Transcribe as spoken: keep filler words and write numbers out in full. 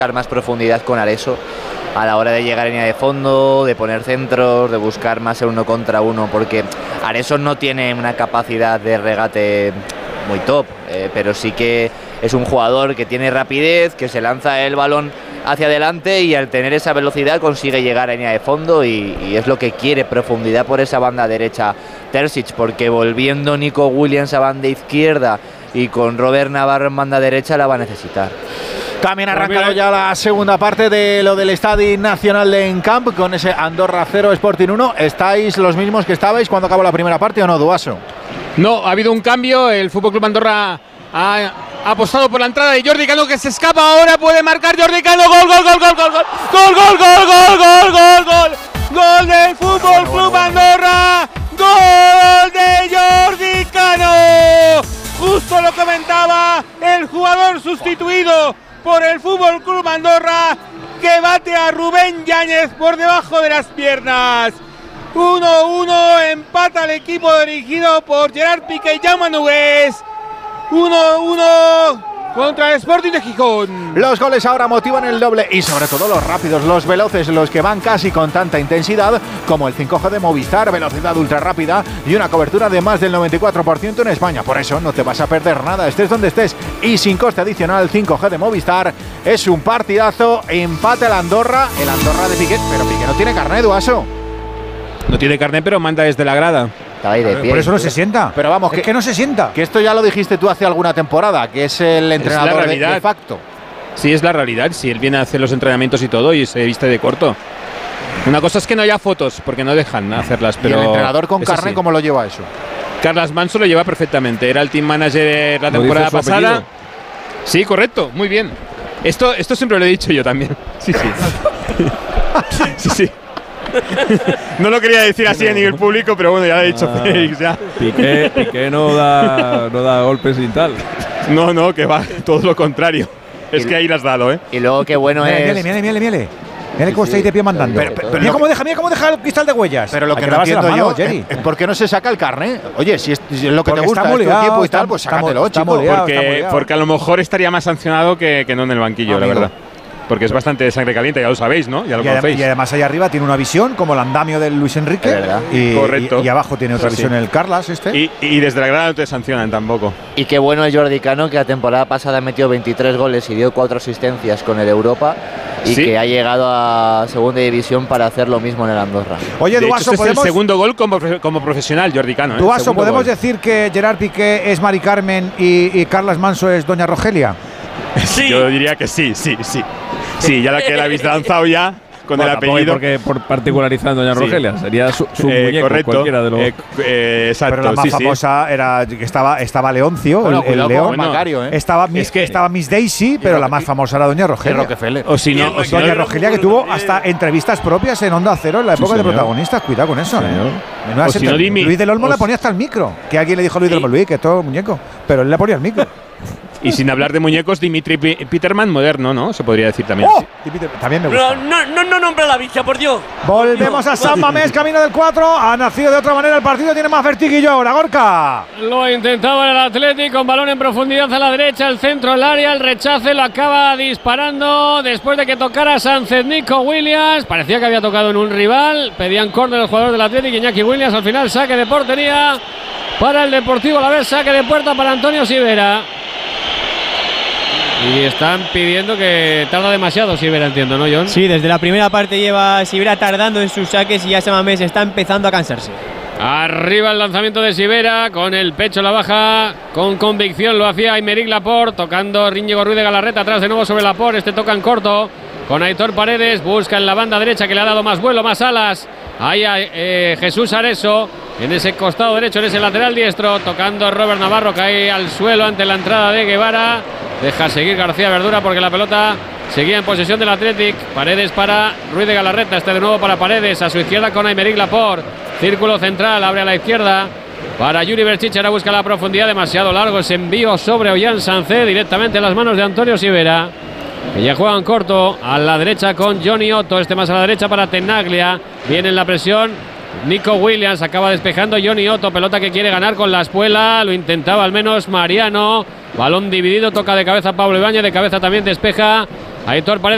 más profundidad con Areso a la hora de llegar en línea de fondo, de poner centros, de buscar más el uno contra uno, porque Areso no tiene una capacidad de regate muy top, eh, pero sí que es un jugador que tiene rapidez, que se lanza el balón hacia adelante y al tener esa velocidad consigue llegar a línea de fondo y, y es lo que quiere, profundidad por esa banda derecha Terzic, porque volviendo Nico Williams a banda izquierda y con Robert Navarro en banda derecha la va a necesitar. También ha arrancado ya la segunda parte de lo del Estadio Nacional de Encamp con ese Andorra cero Sporting uno. ¿Estáis los mismos que estabais cuando acabó la primera parte o no, Duaso? No, ha habido un cambio. El Fútbol Club Andorra ha apostado por la entrada de Jordi Cano, que se escapa ahora. Puede marcar Jordi Cano. Gol, gol, gol, gol, gol, gol, gol, gol, gol, gol, gol, gol, gol. Gol del Fútbol Club Andorra. Gol de Jordi Cano. Justo lo comentaba el jugador sustituido por el Fútbol Club Andorra, que bate a Rubén Yáñez por debajo de las piernas. uno uno, empata el equipo dirigido por Gerard Piqué y Jaume Nogués. uno uno contra el Sporting de Gijón. Los goles ahora motivan el doble y sobre todo los rápidos, los veloces, los que van casi con tanta intensidad como el cinco G de Movistar, velocidad ultra rápida y una cobertura de más del noventa y cuatro por ciento en España. Por eso no te vas a perder nada, estés donde estés y sin coste adicional. Cinco G de Movistar. Es un partidazo, empate al Andorra, el Andorra de Piqué, pero Piqué no tiene carné, Duaso. No tiene carné, pero manda desde la grada. Estaba ahí de pie. Por eso no se sienta. Pero vamos, es que, que no se sienta. Que esto ya lo dijiste tú hace alguna temporada, que es el entrenador de, de facto. Sí, es la realidad. Si sí, él viene a hacer los entrenamientos y todo y se viste de corto. Una cosa es que no haya fotos, porque no dejan hacerlas. Pero ¿y el entrenador con carné cómo lo lleva eso? Carlas Manso lo lleva perfectamente. Era el team manager la temporada pasada. Apellido? Sí, correcto, muy bien. Esto, esto siempre lo he dicho yo también. Sí, sí. sí, sí. No lo quería decir así a nivel público, pero bueno, ya lo he dicho. Ah, Félix, ya. Piqué, Piqué no, da, no da golpes sin tal. No, no, que va, todo lo contrario. Es y que ahí lo has dado, ¿eh? Y luego qué bueno mira, es… Miele, miele, miele, miele. Mira cómo sí, está ahí de pie mandando. Pero, pero, pero, mira cómo deja, mira cómo deja el cristal de huellas. Pero lo que, que no entiendo yo es, es por qué no se saca el carné. Oye, si es, si es lo que porque te gusta, es tu equipo y tal, pues sácatelo, chico. Porque, porque a lo mejor estaría más sancionado que, que no en el banquillo, amigo, la verdad. Porque es bastante de sangre caliente, ya lo sabéis, ¿no? Ya lo y, conocéis. Y además allá arriba tiene una visión como el andamio de Luis Enrique. Y, correcto. Y, y abajo tiene otra visión sí. el Carlas este. Y, y desde la grada no te sancionan tampoco. Y qué bueno es Jordi Cano, que la temporada pasada metió veintitrés goles y dio cuatro asistencias con el Europa. Y ¿sí? que ha llegado a segunda división para hacer lo mismo en el Andorra. Oye, de Duaso, hecho, este es el segundo gol como, como profesional, Jordi Cano. ¿eh? Duaso, ¿podemos gol. decir que Gerard Piqué es Mari Carmen y, y Carlas Manso es Doña Rogelia? Sí. Yo diría que sí, sí, sí. Sí, ya la que la habéis lanzado ya con bueno, el apellido. Porque por particularizando Doña sí. Rogelia, sería su, su eh, muñeco, correcto. Cualquiera de los… Eh, eh, exacto, pero la más sí, famosa sí. era que estaba, estaba Leoncio, bueno, el, el León. Bueno, Macario, ¿eh? Estaba, es que, estaba Miss Daisy, pero la más famosa era Doña Rogelia. O si no, o si Doña no, Rogelia, que tuvo hasta entrevistas propias en Onda Cero en la época sí, de protagonistas. Cuidado con eso. ¿eh? Si no, Luis del Olmo le ponía hasta el micro. Que alguien le dijo a Luis del Olmo, Luis, que es todo muñeco. Pero él le ponía el micro. Y sin hablar de muñecos, Dimitri Peterman moderno, ¿no? Se podría decir también. ¡Oh! También me gusta. No, no, no nombra la bicha, por Dios. Volvemos a San Mamés, camino del cuatro. Ha nacido de otra manera el partido, tiene más vertiguillo ahora, Gorka. Lo intentaba el Athletic con balón en profundidad a la derecha, el centro, el área, el rechace, lo acaba disparando después de que tocara Sánchez. Nico Williams, parecía que había tocado en un rival. Pedían córner el jugador del Athletic, Iñaki Williams. Al final, saque de portería para el Deportivo Alavés, saque de puerta para Antonio Sivera. Y están pidiendo que tarda demasiado Sivera, entiendo, ¿no, John? Sí, desde la primera parte lleva Sivera tardando en sus saques y ya San Mamés está empezando a cansarse. Arriba el lanzamiento de Sivera, con el pecho a la baja, con convicción lo hacía Aymeric Laporte, tocando Íñigo Ruiz de Galarreta, atrás de nuevo sobre Laporte, este toca en corto, con Aitor Paredes, busca en la banda derecha que le ha dado más vuelo, más alas, ahí a eh, Jesús Areso, en ese costado derecho, en ese lateral diestro, tocando Robert Navarro, cae al suelo ante la entrada de Guevara, deja seguir García Verdura porque la pelota seguía en posesión del Athletic. Paredes para Ruiz de Galarreta, este de nuevo para Paredes, a su izquierda con Aymeric Laporte, círculo central, abre a la izquierda para Yuri Berchiche, ahora busca la profundidad, demasiado largo ese envío sobre Ollán Sánchez, directamente en las manos de Antonio Sivera, que ya juega en corto, a la derecha con Johnny Otto, este más a la derecha para Tenaglia, viene en la presión Nico Williams, acaba despejando Johnny Otto, pelota que quiere ganar con la espuela, lo intentaba al menos Mariano, balón dividido, toca de cabeza Pablo Ibáñez, de cabeza también despeja Aitor Paredes.